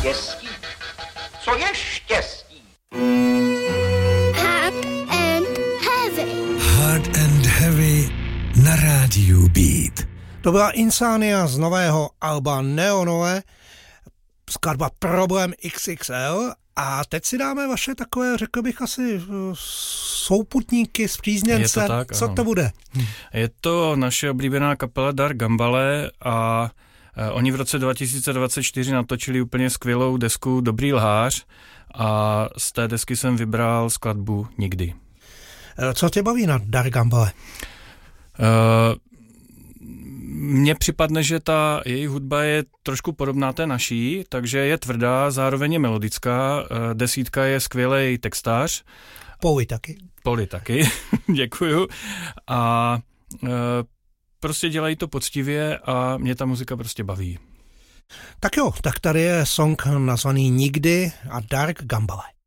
štěstí? Co je štěstí? Hard and Heavy. Hard and Heavy na rádiu Beat. To byla Insania z nového alba Neonové, skladba Problém XXL, a teď si dáme vaše takové, řekl bych asi, souputníky, spřízněnce. Je to tak, co ano. to bude? Je to naše oblíbená kapela Dark Gambale a oni v roce 2024 natočili úplně skvělou desku Dobrý lhář a z té desky jsem vybral skladbu Nikdy. Co tě baví na Dark Gambale? Mně připadne, že ta jejich hudba je trošku podobná té naší, takže je tvrdá, zároveň je melodická, Desítka je skvělej textář. Poli taky, děkuju. A prostě dělají to poctivě a mě ta muzika prostě baví. Tak jo, tak tady je song nazvaný Nikdy a Dark Gambale.